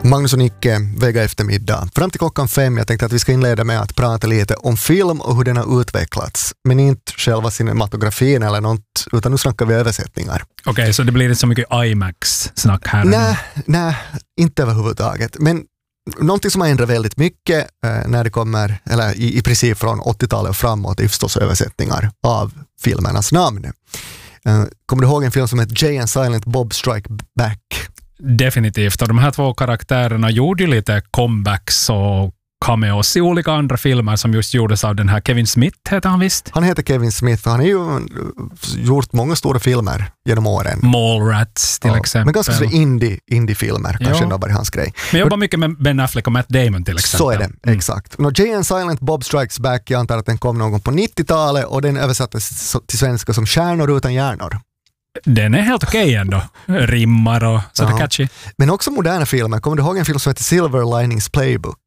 Magnus och Nicke, Vega eftermiddag. Fram till klockan 5, jag tänkte att vi ska inleda med att prata lite om film och hur den har utvecklats. Men inte själva cinematografin eller något, utan nu snackar vi översättningar. Okej, så det blir inte så mycket IMAX-snack här? Nej, inte överhuvudtaget. Men någonting som har ändrat väldigt mycket när det kommer, eller i princip från 80-talet och framåt, är förstås översättningar av filmernas namn. Kommer du ihåg en film som heter Jay and Silent Bob Strike Back? Definitivt, och de här två karaktärerna gjorde ju lite comebacks och cameos i olika andra filmer som just gjordes av den här Kevin Smith, heter han visst? Han heter Kevin Smith, han har ju gjort många stora filmer genom åren. Mallrats till exempel. Men ganska så indie-filmer, kanske ändå var det hans grej. Men jobbar mycket med Ben Affleck och Matt Damon till exempel. Så är det, exakt. Jay and Silent Bob Strikes Back, jag antar att den kom någon på 90-talet och den översattes till svenska som Stjärnor utan hjärnor. Den är helt okej ändå. Rimmar och så det är catchy. Men också moderna filmer. Kommer du ihåg en film som heter Silver Linings Playbook?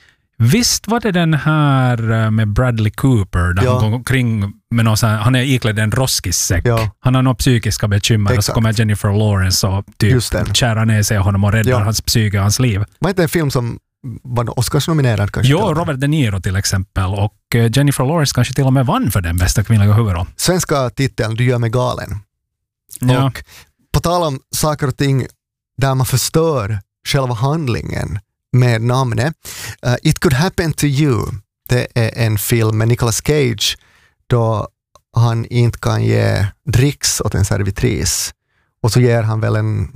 Visst var det den här med Bradley Cooper där han går omkring med någon sån här, han är iklädd en roskissäck. Ja. Han har några psykiska bekymmer. Exakt. Och så kommer Jennifer Lawrence och typ kära ner sig honom och räddar hans psyke och hans liv. Var inte en film som var Oscars-nominerad kanske? Jo, Robert De Niro till exempel och Jennifer Lawrence kanske till och med vann för den bästa kvinnliga huvudroll. Svenska titeln Du gör mig galen. Ja. Och på tal om saker och ting där man förstör själva handlingen med namnet. It Could Happen to You. Det är en film med Nicolas Cage då han inte kan ge dricks åt en servitris. Och så ger han väl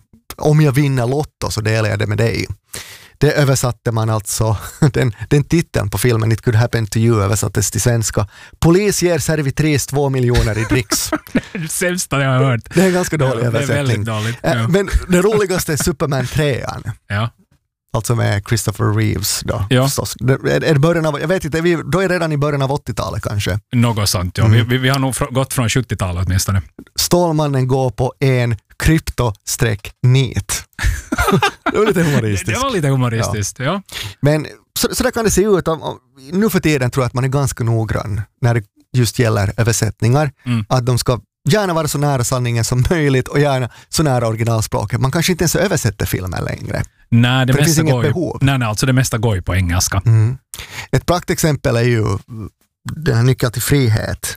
om jag vinner lotto så delar jag det med dig. Det översatte man alltså, den titeln på filmen It Could Happen to You översattes till svenska. Polis ger servitris 2 miljoner i dricks. Det är det sämsta jag har hört. Det är en ganska dålig översättning. Det är väldigt dåligt. Ja. Men det roligaste är Superman 3:an. Ja. Alltså med Christopher Reeves då. Ja. Är det början av, jag vet inte, då är redan i början av 80-talet kanske. Något sånt, ja. Vi har nog gått från 70-talet åtminstone. Stålmannen går på en krypto-nit. Det var lite humoristiskt. Det var lite humoristiskt, ja. Men så där kan det se ut. Nu för tiden tror jag att man är ganska noggrann när det just gäller översättningar. Att de ska gärna vara så nära sanningen som möjligt och gärna så nära originalspråket. Man kanske inte ens översätter filmer längre. Nej, det finns inget behov. Nej, alltså det mesta går ju på engelska. Ett praktexempel är ju den här Nyckeln till frihet.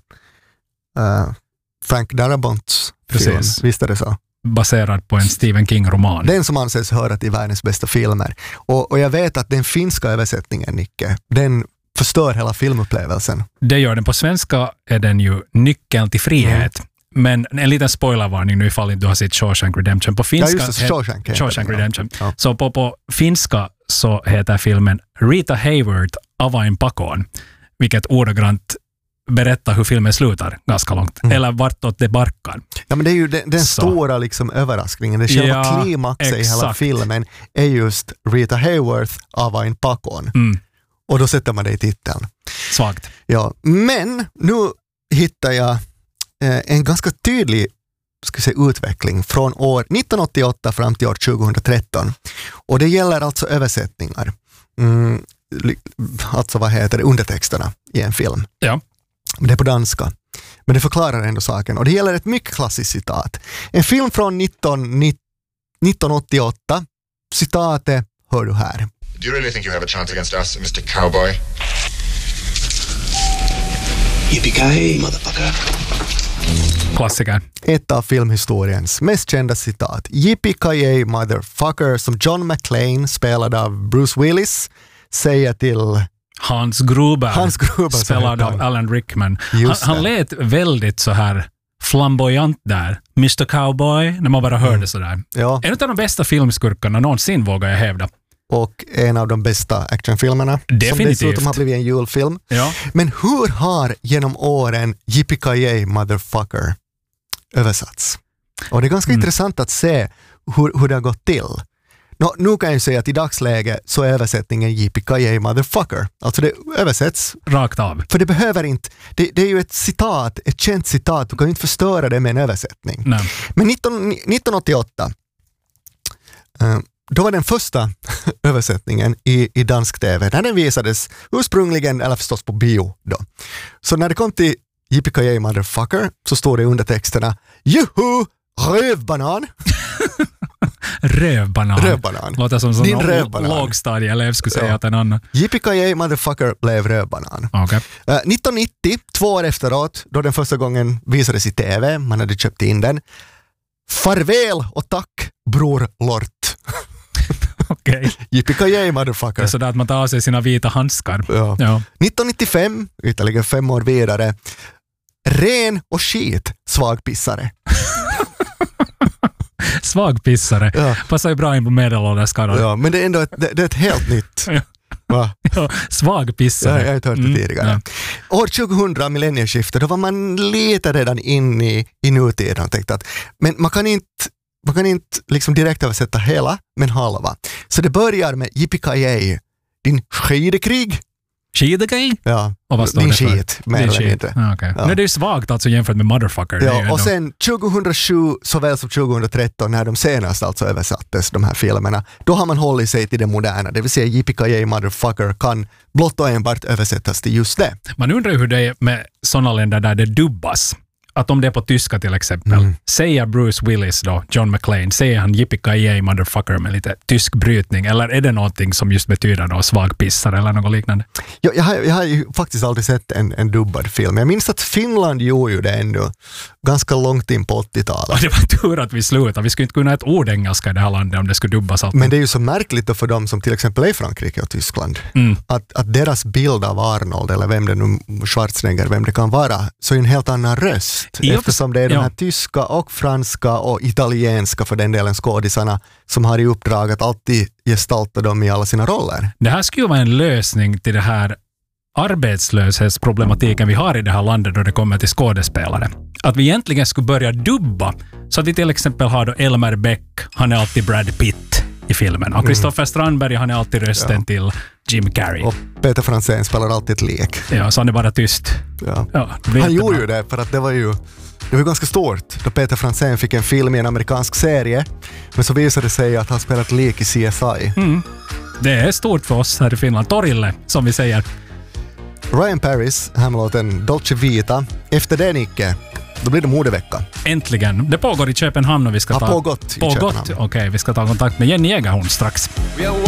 Frank Darabont's film. Visst är det så? Baserad på en Stephen King-roman. Den som anses höra till världens bästa filmer. Och jag vet att den finska översättningen, Nicke, den förstör hela filmupplevelsen. Det gör den. På svenska är den ju Nyckeln till frihet. Men en liten spoilervarning nu ifall du har sett Shawshank Redemption. På finska Shawshank Redemption. Ja. Så på finska så heter filmen Rita Hayworth avain pakoon, vilket ordagrant berättar hur filmen slutar ganska långt. Eller vartåt det barkar. Ja, men det är ju den stora liksom överraskningen. Det själva klimaxet i hela filmen är just Rita Hayworth avain pakoon. Och då sätter man det i titeln. Svagt. Ja, men nu hittar jag en ganska tydlig utveckling från år 1988 fram till år 2013. Och det gäller alltså översättningar. Alltså undertexterna i en film. Ja. Det är på danska. Men det förklarar ändå saken. Och det gäller ett mycket klassiskt citat. En film från 1988. Citatet hör du här. Do you really think you have a chance against us, Mr. Cowboy? Yippee-ki-yay, motherfucker. Klassiker. Ett av filmhistoriens mest kända citat. Yippee-ki-yay, motherfucker, som John McClane, spelad av Bruce Willis, säger till Hans Gruber spelad av Alan Rickman. Han lät väldigt så här flamboyant där. Mr. Cowboy, när man bara hörde sådär. Ja. En av de bästa filmskurkarna någonsin, vågar jag hävda. Och en av de bästa actionfilmerna. Definitivt. Som dessutom har blivit en julfilm. Ja. Men hur har genom åren Yippee-ki-yay, motherfucker översatts? Och det är ganska intressant att se hur det har gått till. Nu kan jag säga att i dagsläget så är översättningen Yippee-ki-yay, motherfucker. Alltså det översätts rakt av. För det behöver inte, det är ju ett citat, ett känt citat, du kan inte förstöra det med en översättning. Nej. Men 1988 då var den första översättningen i dansk tv, när den visades ursprungligen, eller förstås på bio då. Så när det kom till Yippee-ki-yay, motherfucker, så står det under texterna Juhu, rövbanan. Rövbanan. Låter som en lågstadieelev skulle säga att en annan. Yippee-ki-yay motherfucker blev rövbanan. Okay. 1990, 2 år efteråt, då den första gången visades i TV, man hade köpt in den. Farväl och tack, bror Lort. Okej. Yippee-ki-yay motherfucker. Det är sådär att man tar av sig sina vita handskar. Ja. 1995, ytterligare 5 år vidare. Ren och skit, svagpissare. Svagpissare. Ja. Passar ju bra in på medelålderskaror. Ja, men det är ändå det är ett helt nytt. Ja, svagpissare. Ja, jag har inte hört det tidigare. Ja. År 2000, millennieskiftet, då var man lite redan in i nutiden och tänkte att men man kan inte liksom direkt översätta hela, men halva. Så det börjar med Yippee-ki-yay, din skidekrig. Skidekrig? Ja, och vad står din det för? skit, mer eller mindre. Okay. Ja. Men det är ju svagt alltså jämfört med motherfucker. Ja, och sen 2007 såväl som 2013 när de senast alltså översattes, de här filmerna, då har man hållit sig till det moderna, det vill säga Yippee-ki-yay motherfucker kan blott och enbart översättas till just det. Man undrar hur det är med sådana länder där det dubbas. Att om det är på tyska till exempel, säger Bruce Willis då, John McClane, säger han Yippee-ki-yay motherfucker med lite tysk brytning, eller är det någonting som just betyder då svagpissare eller något liknande? Jag har ju faktiskt aldrig sett en dubbad film. Jag minns att Finland gjorde ju det ändå ganska långt in på 80-talet. Och det var tur att vi slutade. Vi skulle inte kunna ett ord engelska i det här landet om det skulle dubbas allt. Men det är ju så märkligt då för dem som till exempel är i Frankrike och Tyskland. Att deras bild av Arnold, eller vem det nu, Schwarzenegger, vem det kan vara, så är en helt annan röst. Eftersom det är de här tyska och franska och italienska för den delen skådisarna som har i uppdrag att alltid gestalta dem i alla sina roller. Det här skulle vara en lösning till det här arbetslöshetsproblematiken vi har i det här landet då det kommer till skådespelare. Att vi egentligen skulle börja dubba så att vi till exempel har då Elmer Beck, han är alltid Brad Pitt i filmen. Och Kristoffer Strandberg, han är alltid rösten till Jim Carrey. Och Peter Franzén spelar alltid ett lek. Ja, så han är bara tyst. Ja, han gjorde ju det för att det var ganska stort då Peter Franzén fick en film i en amerikansk serie, men så visade det sig att han spelat lek i CSI. Det är stort för oss här i Finland. Torille, som vi säger. Ryan Paris, här med låten Dolce Vita. Efter det, Nicke, då blir det modevecka. Äntligen. Det pågår i Köpenhamn och vi ska pågått i Köpenhamn. Okej, vi ska ta kontakt med Jenny Jägerhorn strax.